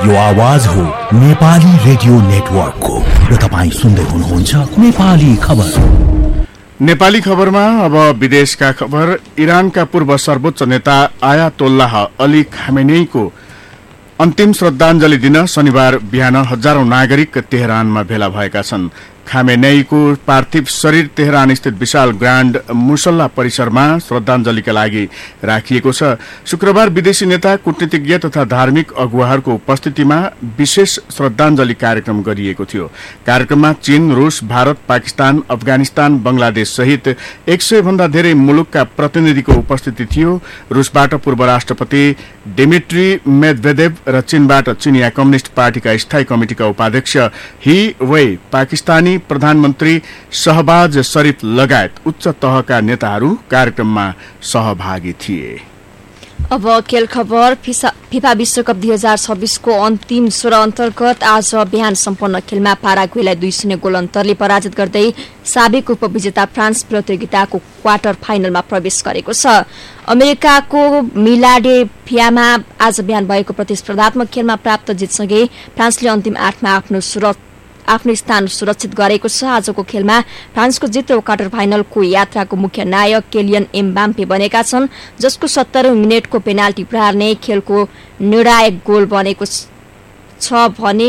यो आवाज हो नेपाली रेडियो नेटवर्कको र तपाईं सुन्दै हुनुहुन्छ नेपाली खबर। नेपाली खबरमा अब विदेशका खबर। इरानका पूर्व सर्वोच्च नेता आयातोल्लाह अली खामेनेईको अन्तिम श्रद्धाञ्जली दिन शनिबार बिहान हजारौं नागरिक तेहरानमा भेला भएका छन्। खामेनेईको पार्थिव शरीर तेहरान स्थित विशाल ग्रान्ड मुसल्ला परिसरमा श्रद्धाञ्जलीका लागि राखिएको छ। शुक्रबार विदेशी नेता, कूटनीतिज्ञ तथा धार्मिक अगुवाहरूको उपस्थितिमा विशेष श्रद्धाञ्जली कार्यक्रम गरिएको थियो। कार्यक्रममा चीन, रूस, भारत, पाकिस्तान, अफगानिस्तान, बंगलादेश सहित 100 भन्दा धेरै मुलुकका प्रतिनिधिको उपस्थिति थियो। रूसबाट पूर्व राष्ट्रपति डिमिट्री मेदवेदेव र चीनबाट चिनिया कम्युनिष्ट पार्टीका स्थायी कमिटिका उपाध्यक्ष ही वेई, पाकिस्तानी प्रधानमन्त्री शहबाज शरीफ लगायत उच्च तहका नेताहरू कार्यक्रममा सहभागी थिए। अब खेल खबर। फिफा विश्वकप 2026 को अन्तिम 16 अन्तर्गत आज बिहान सम्पन्न खेलमा पाराग्वेलाई 2-0 गोल अन्तरले पराजित गर्दै साबिक उपविजेता फ्रान्स प्रतियोगिताको क्वार्टर फाइनलमा प्रवेश गरेको छ। अमेरिकाको फिलाडेल्फियामा आज बिहान भएको प्रतिस्पर्धात्मक खेलमा प्राप्त जितसँगै फ्रान्सले अन्तिम 8मा आफ्नो स्थान सुरक्षित गरेको छ। आजको खेलमा फ्रान्सको जित र क्वार्टर फाइनलको यात्राको मुख्य नायक केलियन एम्बाप्पे बनेका छन्, जसको 70औं मिनेटको पेनाल्टी प्रहार नै खेलको निर्णायक गोल बनेको छ भने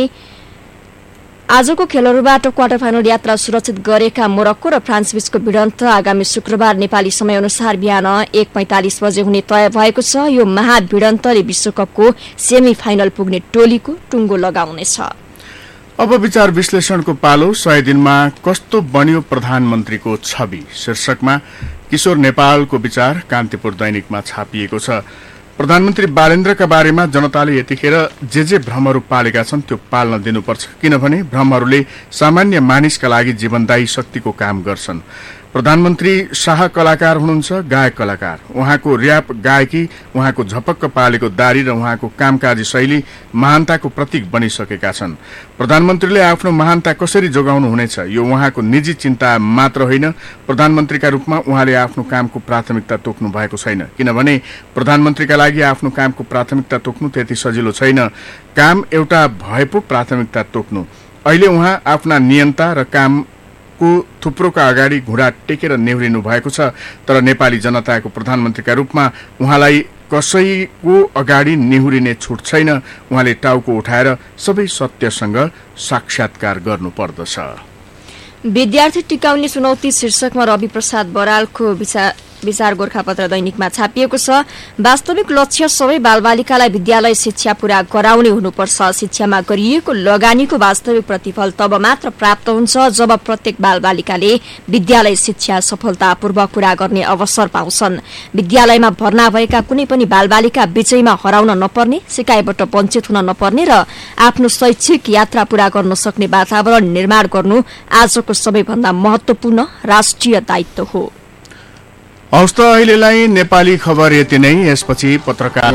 आजको खेलहरूबाट क्वार्टर फाइनल यात्रा सुरक्षित गरेका मोरक्को र फ्रान्स बीचको भिडन्त आगामी शुक्रबार नेपाली समयअनुसार बिहान 1:45 बजे हुने तय भएको छ। यो महाभिडन्तले विश्वकपको सेमी फाइनल पुग्ने टोलीको टुङ्गो लगाउनेछ। अब विचार विश्लेषणको पालो। 100 दिनमा कस्तो बन्यो प्रधानमन्त्रीको छवि शीर्षकमा किशोर नेपालको विचार कान्तिपुर दैनिकमा छापिएको छ। प्रधानमन्त्री बालेन्द्रका बारेमा जनताले यतिखेर जे भ्रमहरू पालेका छन् त्यो पाल्न दिनुपर्छ, किनभने भ्रमहरूले सामान्य मानिसका लागि जीवनदायी शक्तिको काम गर्छन्। प्रधानमन्त्री शाह कलाकार हुनुहुन्छ, गायक कलाकार। उहाँको र्याप गायकी, उहाँको झपक्क पालेको दारी र उहाँको कामकाजी शैली महानताको प्रतीक बनिसकेका छन्। प्रधानमन्त्रीले आफ्नो महानता कसरी जोगाउनु हुनेछ यो उहाँको निजी चिन्ता मात्र होइन। प्रधानमन्त्रीका रूपमा उहाँले आफ्नो कामको प्राथमिकता तोक्नु भएको छैन, किनभने प्रधानमन्त्रीका लागि आफ्नो कामको प्राथमिकता तोक्नु त्यति सजिलो छैन। काम एउटा भए पो प्राथमिकता तोक्नु। अहिले उहाँ आफ्ना नियन्ता र कामको थुप्रोका अगाडि घुँडा टेकेर नेउरिनु भएको छ, तर नेपाली जनताको प्रधानमन्त्रीका रूपमा उहाँलाई कसैको अगाडि नेहुरिने छुट छैन। उहाँले टाउको उठाएर सबै सत्यसँग साक्षात्कार गर्नुपर्दछ। विद्यार्थी टिकाउने चुनौती शीर्षकमा रवि प्रसाद बरालको विचार गोरखापत्र दैनिकमा छापिएको छ। वास्तविक लक्ष्य सबै बालबालिकालाई विद्यालय शिक्षा पूरा गराउने हुनुपर्छ। शिक्षामा गरिएको लगानीको वास्तविक प्रतिफल तब मात्र प्राप्त हुन्छ जब प्रत्येक बालबालिकाले विद्यालय शिक्षा सफलतापूर्वक पूरा गर्ने अवसर पाउँछन्। विद्यालयमा भर्ना भएका कुनै पनि बालबालिका बीचैमा हराउन नपर्ने, सिकाइबाट वञ्चित हुन नपर्ने र आफ्नो शैक्षिक यात्रा पूरा गर्न सक्ने वातावरण निर्माण गर्नु आजको सबैभन्दा महत्वपूर्ण राष्ट्रिय दायित्व हो। हवस् त अहिलेलाई नेपाली खबर यति नै। यसपछि पत्रकार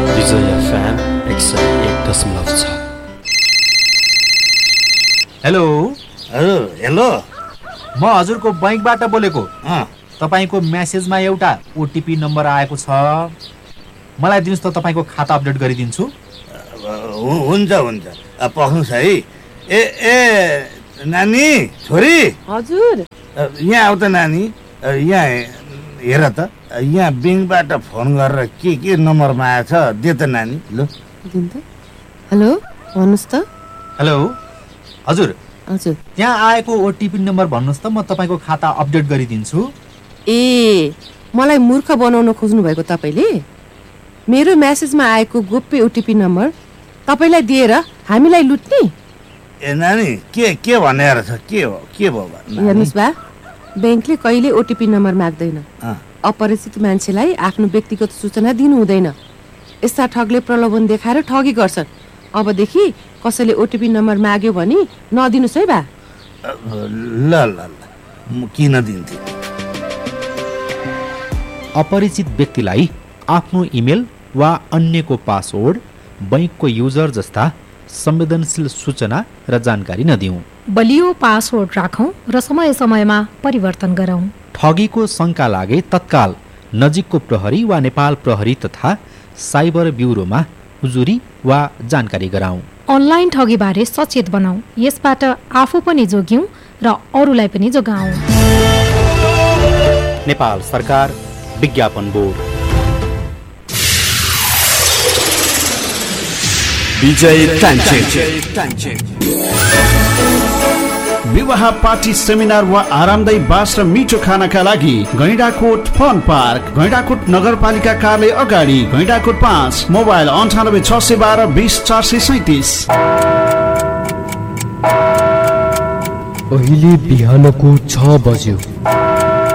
हेलो हेलो, म हजुरको बैंकबाट बोलेको। तपाईको मेसेजमा एउटा ओटिपी नम्बर आएको छ, मलाई दिनुस् त, तपाईको खाता अपडेट गरिदिन्छु। हुन्छ हुन्छ, पख्नुहोस् है। ए नानी, छोरी, हजुर यहाँ आऊ त नानी। यहाँ हेर त, यहाँ ब्याङ्कबाट फोन गरेर के नम्बरमा आएछ, दे त नानी। ल हेलो, भन्नुहोस् त। हेलो हजुर, हजुर त्यहाँ आएको ओटिपी नम्बर भन्नुहोस् त, म तपाईँको खाता अपडेट गरिदिन्छु। ए, मलाई मूर्ख बनाउन खोज्नु भएको तपाईँले? मेरो मेसेजमा आएको गोप्य ओटिपी नम्बर तपाईँलाई दिएर हामीलाई लुट्ने? ए नानी, के भनेर छ? के भयो? हेर्नुहोस् बा, ब्याङ्कले कहिले ओटिपी नम्बर माग्दैन। अपरिचित मान्छेलाई आफ्नो व्यक्तिगत सूचना दिनु हुँदैन। यस्ता ठगले प्रलोभन देखाएर ठगी गर्छन्। अबदेखि कसैले ओटिपी नम्बर माग्यो भने नदिनुस् है बा। ल म किन दिन्थे? अपरिचित व्यक्तिलाई आफ्नो इमेल वा अन्यको पासवर्ड, बैंकको युजर जस्ता संवेदनशील सूचना र जानकारी नदिऊ। बलियो पासवर्ड राखौं र समय समयमा परिवर्तन गरौं। ठगीको शंका लागे तत्काल नजिकको प्रहरी वा नेपाल प्रहरी तथा साइबर ब्युरोमा उजुरी वा जानकारी गराउँ। अनलाइन ठगीबारे सचेत बनाऊ, यसबाट आफू पनि जोग्यौं र अरूलाई पनि जोगाऊ। नेपाल सरकार विज्ञापन बोर्ड। विजय टान्चेन। विवाह, पार्टी, सेमिनार वा आरामदायी बास र मिठो खानाका लागि गैंडाकोट फन पार्क, गैंडाकोट नगरपालिका कार्यालय अगाडि, गैंडाकोट 5, मोबाइल 98 612 20 437। अहिले बिहानको 6 बज्यो।